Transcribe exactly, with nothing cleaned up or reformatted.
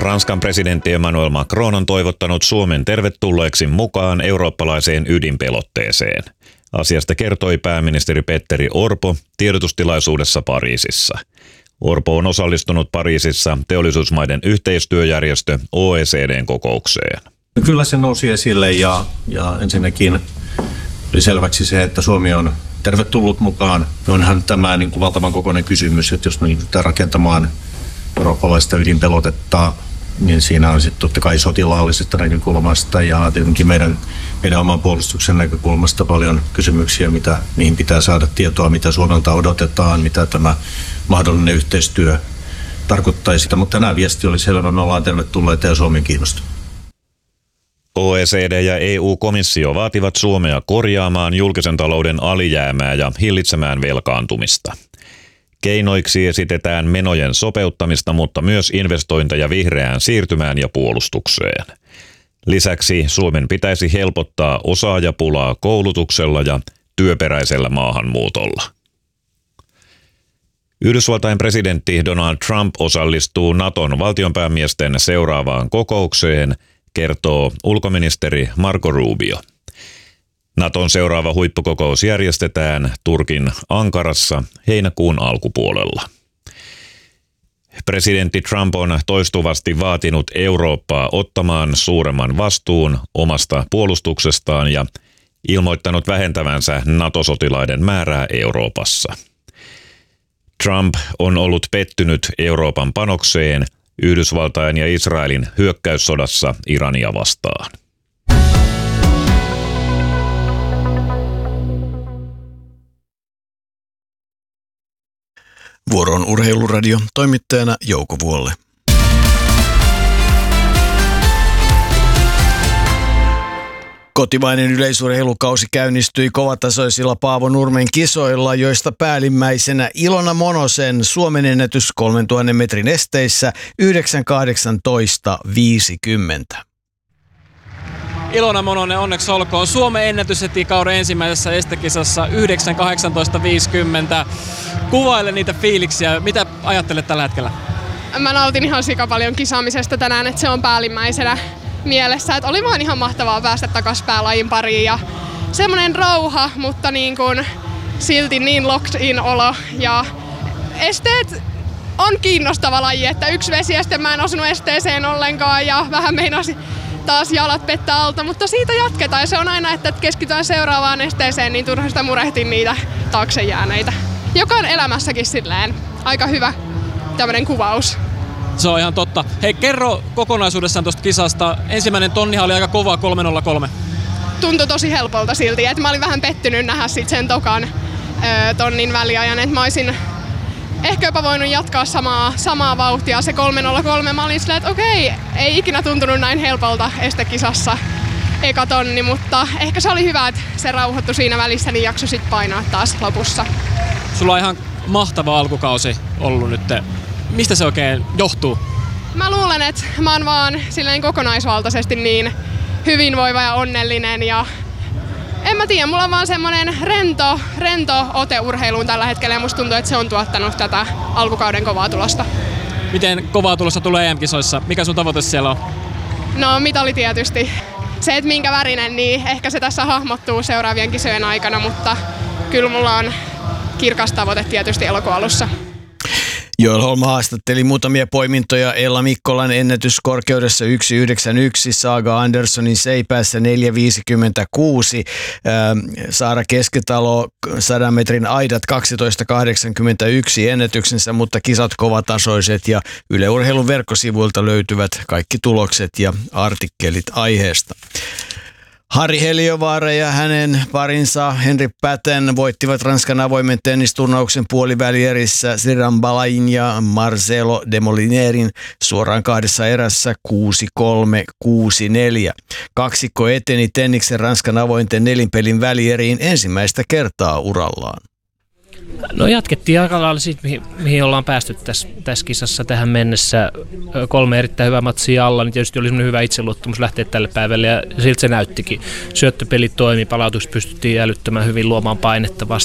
Ranskan presidentti Emmanuel Macron on toivottanut Suomen tervetulleeksi mukaan eurooppalaiseen ydinpelotteeseen. Asiasta kertoi pääministeri Petteri Orpo tiedotustilaisuudessa Pariisissa. Orpo on osallistunut Pariisissa teollisuusmaiden yhteistyöjärjestö O E C D:n kokoukseen. Kyllä se nousi esille ja, ja ensinnäkin oli selväksi se, että Suomi on tervetullut mukaan. Onhan tämä niin kuin valtavan kokoinen kysymys, että jos me lähdetään rakentamaan eurooppalaista ydinpelotetta, niin siinä on sitten totta kai sotilaallisesta näkökulmasta ja tietenkin meidän, meidän oman puolustuksen näkökulmasta paljon kysymyksiä, mitä, mihin pitää saada tietoa, mitä Suomelta odotetaan, mitä tämä mahdollinen yhteistyö tarkoittaisi. Mutta tänään viesti oli selvä, me ollaan tervetulleita ja Suomen kiinnostunut. O E C D ja E U-komissio vaativat Suomea korjaamaan julkisen talouden alijäämää ja hillitsemään velkaantumista. Keinoiksi esitetään menojen sopeuttamista, mutta myös investointeja vihreään siirtymään ja puolustukseen. Lisäksi Suomen pitäisi helpottaa osaajapulaa koulutuksella ja työperäisellä maahanmuutolla. Yhdysvaltain presidentti Donald Trump osallistuu Naton valtionpäämiesten seuraavaan kokoukseen, kertoo ulkoministeri Marco Rubio. Naton seuraava huippukokous järjestetään Turkin Ankarassa heinäkuun alkupuolella. Presidentti Trump on toistuvasti vaatinut Eurooppaa ottamaan suuremman vastuun omasta puolustuksestaan ja ilmoittanut vähentävänsä NATO-sotilaiden määrää Euroopassa. Trump on ollut pettynyt Euroopan panokseen Yhdysvaltain ja Israelin hyökkäyssodassa Irania vastaan. Vuoroon Urheiluradio, toimittajana Jouko Vuolle. Kotimainen yleisurheilukausi käynnistyi kovatasoisilla Paavo Nurmen kisoilla, joista päällimmäisenä Ilona Monosen Suomen ennätys kolmentuhannen metrin esteissä yhdeksän kahdeksantoista viisikymmentä. Ilona Mononen, onneksi olkoon. Suomen ennätys heti kauden ensimmäisessä estekisassa yhdeksän kahdeksantoista viisikymmentä. Kuvaile niitä fiiliksiä. Mitä ajattelet tällä hetkellä? Mä nautin ihan sika paljon kisaamisesta tänään, että se on päällimmäisenä mielessä. Että oli vaan ihan mahtavaa päästä takaisin päälajin pariin ja semmoinen rauha, mutta niin kuin silti niin locked in olo. Ja esteet on kiinnostava laji, että yksi vesi ja sitten mä en osunut esteeseen ollenkaan ja vähän meinasi taas jalat pettää alta, mutta siitä jatketaan ja se on aina, että keskitytään seuraavaan esteeseen, niin turha sitä murehtin niitä taakse jääneitä. Joka on elämässäkin silleen aika hyvä tämmönen kuvaus. Se on ihan totta. Hei, kerro kokonaisuudessaan tuosta kisasta. Ensimmäinen tonnihan oli aika kova kolme nolla kolme. Tuntui tosi helpolta silti, että mä olin vähän pettynyt nähdä sit sen tokan ö, tonnin väliajan, että mä olisin ehkä jopa voinut jatkaa samaa, samaa vauhtia, se kolme nolla kolme. Mä olin silleen, että okei, ei ikinä tuntunut näin helpolta estekisassa eka tonni, mutta ehkä se oli hyvä, että se rauhoittui siinä välissä, niin jaksoi sit painaa taas lopussa. Sulla on ihan mahtava alkukausi ollut nyt. Mistä se oikein johtuu? Mä luulen, että mä oon vaan silleen kokonaisvaltaisesti niin hyvinvoiva ja onnellinen ja en mä tiedä, mulla on vaan semmonen rento, rento ote urheiluun tällä hetkellä ja musta tuntuu, että se on tuottanut tätä alkukauden kovaa tulosta. Miten kovaa tulosta tulee E M-kisoissa? Mikä sun tavoite siellä on? No mitali tietysti. Se, että minkä värinen, niin ehkä se tässä hahmottuu seuraavien kisojen aikana, mutta kyllä mulla on kirkas tavoite tietysti elokuun alussa. Joel Holm haastatteli muutamia poimintoja Ella Mikkolan ennätyskorkeudessa yksi yhdeksänkymmentäyksi, Saga Anderssonin seipäässä neljä viisikymmentäkuusi, Saara Keskitalo sadan metrin aidat kaksitoista kahdeksankymmentäyksi ennätyksensä, mutta kisat kovatasoiset ja Yle Urheilun verkkosivuilta löytyvät kaikki tulokset ja artikkelit aiheesta. Harri Heliövaara ja hänen parinsa Henri Patten voittivat Ranskan avoimen tennisturnauksen puolivälierissä Sriram Balain ja Marcelo Demolinerin suoraan kahdessa erässä kuusi kolme kuusi neljä. Kaksikko eteni tenniksen Ranskan avointen nelinpelin välieriin ensimmäistä kertaa urallaan. No jatkettiin aika lailla siitä, mihin, mihin ollaan päästy tässä, tässä kisassa tähän mennessä. Kolme erittäin hyvää matsia alla, niin tietysti oli semmoinen hyvä itseluottamus lähteä tälle päivälle ja siltä se näyttikin. Syöttöpeli toimi, palautukset pystyttiin älyttömän hyvin luomaan painetta